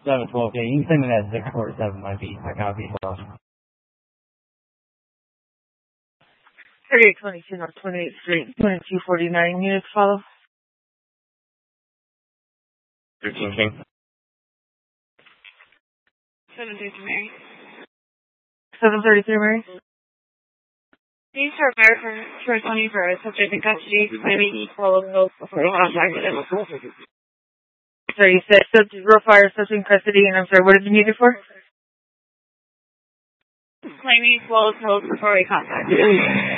712. Yeah, you can send me that 647 might be a copy as well. 3822 North 28th Street, 2249 units follow. 13 King. 733 Mary. 733 Mary. These are American for 20 for subject in custody. Maybe follow those before you contact them. So you said subject fire, subject in custody, and I'm sorry, what did you need it for? Claiming follow those before we contact them.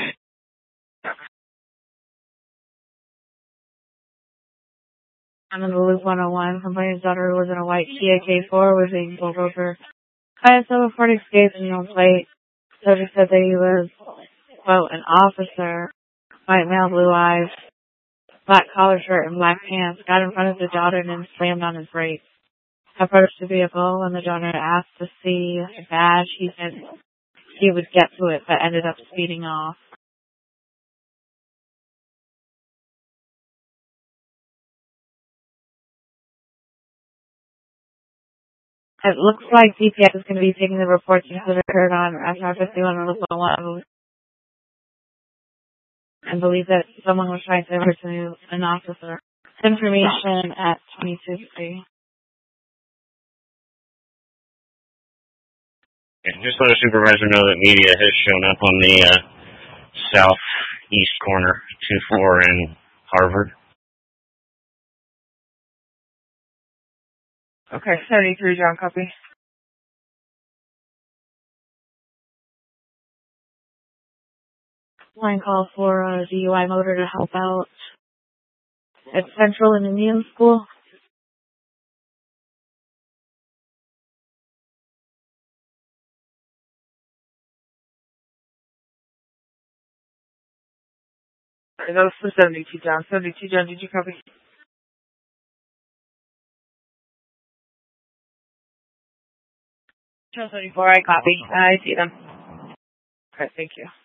I'm in the Loop 101. Complainant's daughter was in a white Kia K4 was being pulled over. ISO report escaped and no plate. Subject said that he was, quote, an officer, white male, blue eyes, black collar shirt and black pants, got in front of the daughter and then slammed on his brakes. Approached the vehicle when the daughter asked to see a badge. He said he would get to it, but ended up speeding off. It looks like DPS is going to be taking the reports that occurred on SR51 and Loop 101 and believe that someone was trying to impersonate an officer. Information at 22:30. Just let a supervisor know that media has shown up on the southeast corner, 24 and Harvard. Okay, 73, John, copy. Line call for a DUI motor to help out at Central and Indian School. Sorry, that was for 72, John. 72, John, did you copy? Channel 74, I copy. I see them. Okay, thank you.